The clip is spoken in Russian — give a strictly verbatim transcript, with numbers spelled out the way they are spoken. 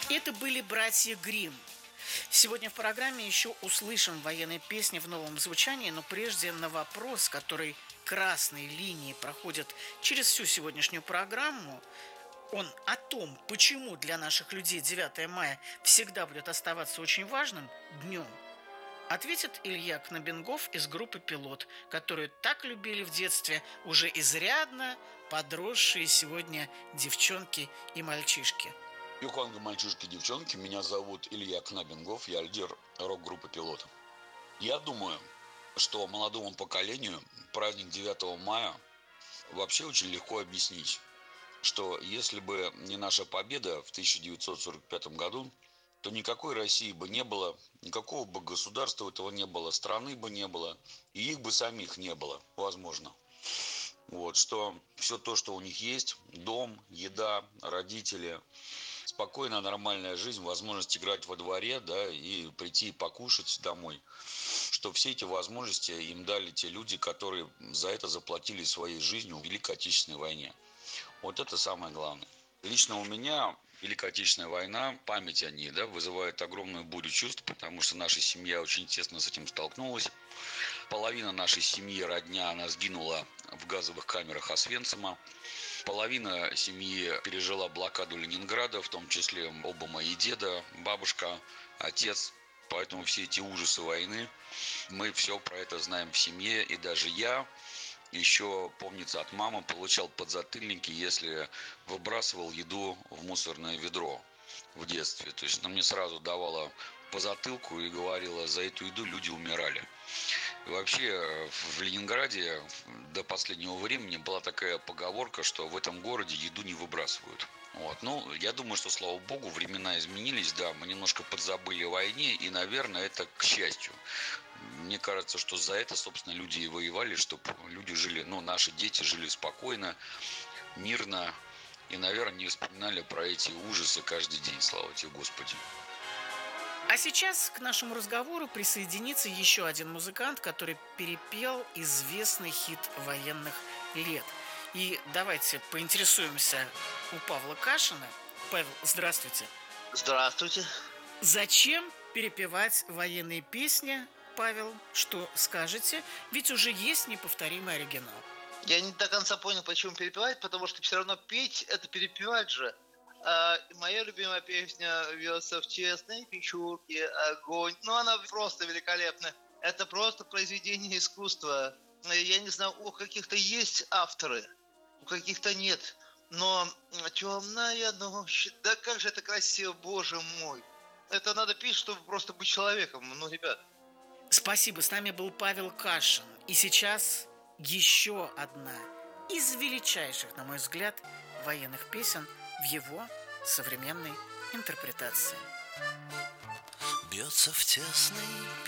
Это были братья Гримм. Сегодня в программе еще услышим военные песни в новом звучании, но прежде на вопрос, который красной линией проходит через всю сегодняшнюю программу, он о том, почему для наших людей девятое мая всегда будет оставаться очень важным днем, ответит Илья Кнабенгоф из группы «Пилот», которую так любили в детстве уже изрядно подросшие сегодня девчонки и мальчишки. Юханга, мальчишки, девчонки, меня зовут Илья Кнабенгоф, я лидер рок-группы «Пилот». Я думаю, что молодому поколению праздник девятого мая вообще очень легко объяснить, что если бы не наша победа в тысяча девятьсот сорок пятом году, то никакой России бы не было, никакого бы государства этого не было, страны бы не было, и их бы самих не было, возможно. Вот, что все то, что у них есть, дом, еда, родители, спокойная, нормальная жизнь, возможность играть во дворе, да, и прийти и покушать домой, что все эти возможности им дали те люди, которые за это заплатили своей жизнью в Великой Отечественной войне. Вот это самое главное. Лично у меня Великая Отечественная война, память о ней, да, вызывает огромную бурю чувств, потому что наша семья очень тесно с этим столкнулась. Половина нашей семьи, родня, она сгинула в газовых камерах Освенцима. Половина семьи пережила блокаду Ленинграда, в том числе оба мои деда, бабушка, отец. Поэтому все эти ужасы войны, мы все про это знаем в семье. И даже я еще, помнится, от мамы получал подзатыльники, если выбрасывал еду в мусорное ведро в детстве. То есть она мне сразу давала по затылку и говорила, за эту еду люди умирали. И вообще в Ленинграде до последнего времени была такая поговорка, что в этом городе еду не выбрасывают. Вот. Ну, я думаю, что, слава богу, времена изменились, да, мы немножко подзабыли о войне, и, наверное, это к счастью. Мне кажется, что за это, собственно, люди и воевали, чтобы люди жили, ну, наши дети жили спокойно, мирно, и, наверное, не вспоминали про эти ужасы каждый день, слава тебе, Господи. А сейчас к нашему разговору присоединится еще один музыкант, который перепел известный хит военных лет. И давайте поинтересуемся у Павла Кашина. Павел, здравствуйте. Здравствуйте. Зачем перепевать военные песни, Павел? Что скажете? Ведь уже есть неповторимый оригинал. Я не до конца понял, почему перепевать, потому что все равно петь – это перепевать же. А, моя любимая песня «Вьется в тесной печурке огонь». Ну, она просто великолепна. Это просто произведение искусства. Я не знаю, у каких-то есть авторы, у каких-то нет. Но темная ночь, да как же это красиво, боже мой. Это надо петь, чтобы просто быть человеком, ну, ребят. Спасибо, с нами был Павел Кашин. И сейчас еще одна из величайших, на мой взгляд, военных песен в его современной интерпретации. Бьется в тесной